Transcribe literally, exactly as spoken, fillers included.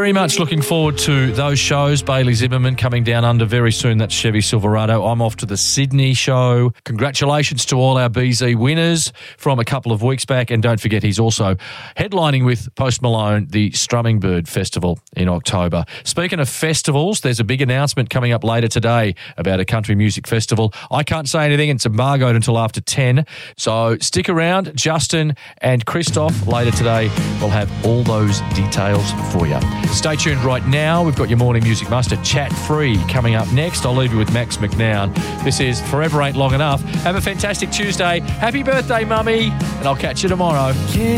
very much looking forward to those shows. Bailey Zimmerman coming down under very soon. That's Chevy Silverado. I'm off to the Sydney show. Congratulations to all our B Z winners from a couple of weeks back. And don't forget, he's also headlining with Post Malone the Strumming Bird Festival in October. Speaking of festivals, there's a big announcement coming up later today about a country music festival. I can't say anything. It's embargoed until after ten. So stick around. Justin and Christoph later today will have all those details for you. Stay tuned right now. We've got your morning music master chat free coming up next. I'll leave you with Max McNown. This is Forever Ain't Long Enough. Have a fantastic Tuesday. Happy birthday, Mummy. And I'll catch you tomorrow.